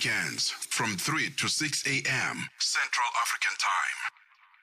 weekends from 3 to 6 a.m. Central African Time.